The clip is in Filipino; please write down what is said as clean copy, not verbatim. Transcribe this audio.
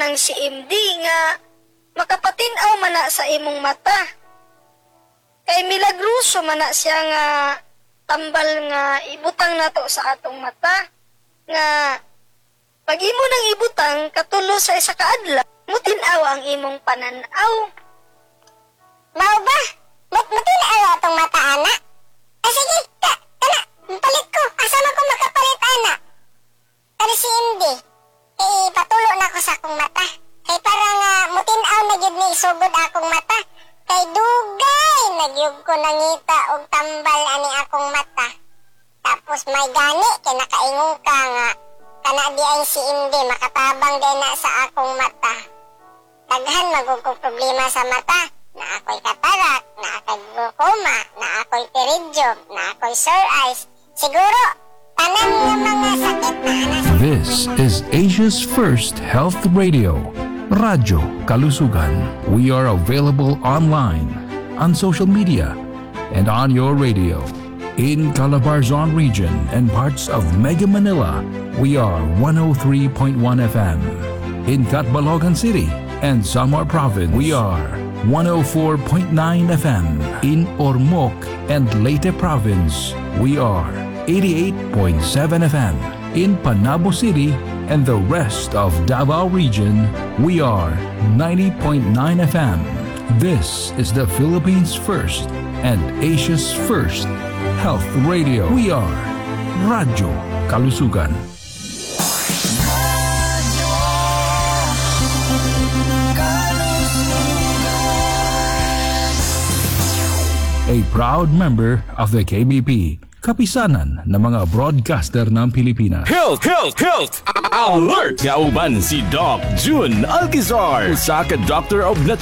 ang si MD nga makapatinaw man na sa imong mata. Kay milagroso man na siya nga tambal nga ibutang nato sa atong mata. Nga pag imo nang ibutang katulo sa isa ka adlaw, mutinaw ang imong pananaw. Mao ba? Mutinaw atong mata, ana? Sige, kana, palit ko. Asa man ko makapalit, ana? Kani si MD, patulo na ko sa akong mata. Kay parang mutinaw na gyud ni isugod akong mata. Kay dugay nagyug ko nangita og tambal ani akong mata. Tapos may gani kay nakaingon ka nga kana di ay si MD makatabang din na sa akong mata. Daghan magug kog problema sa mata. Na ako'y katarak, na ako'y glaucoma, na ako'y pterygium, na ako'y sore eyes. Siguro, tanan nga mga sakit na nasa... This is Asia's first health radio, Radyo Kalusugan. We are available online, on social media, and on your radio. In Calabarzon region and parts of Mega Manila, we are 103.1 FM. In Catbalogan City and Samar Province, we are 104.9 FM. In Ormoc and Leyte Province, we are 88.7 FM. In Panabo City and the rest of Davao Region, we are 90.9 FM. This is the Philippines' first and Asia's first health radio. We are Radyo Kalusugan. A proud member of the KBP, kapisanan ng mga broadcaster ng Pilipinas. Health Alert! Gauban si Doc June Alcazar, usa ka Doctor of